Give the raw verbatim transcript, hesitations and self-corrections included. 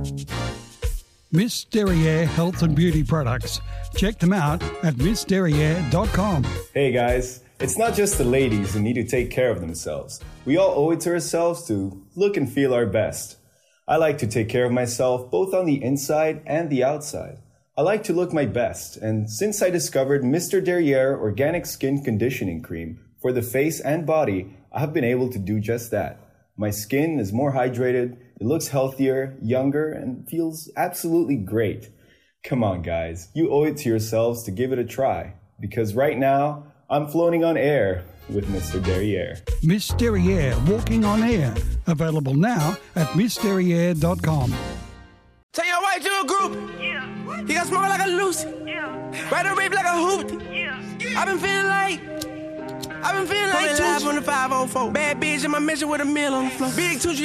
Miss Derriere Health and Beauty Products. Check them out at miss derriere dot com. Hey guys, it's not just the ladies who need to take care of themselves. We all owe it to ourselves to look and feel our best. I like to take care of myself both on the inside and the outside. I like to look my best, and since I discovered Mister Derriere Organic Skin Conditioning Cream for the face and body, I have been able to do just that. My skin is more hydrated, it looks healthier, younger, and feels absolutely great. Come on guys, you owe it to yourselves to give it a try, because right now, I'm floating on air with Mister Derriere. Miss Derriere Walking on Air. Available now at miss derriere dot com. Tell your white to a group. Yeah. He got smoke like a Lucy. Yeah. Ride a rape like a hoopty. Yeah. I've been feeling like, I've been feeling like live on the five oh four. Bad bitch in my mission with a meal on the floor. Big Tucci.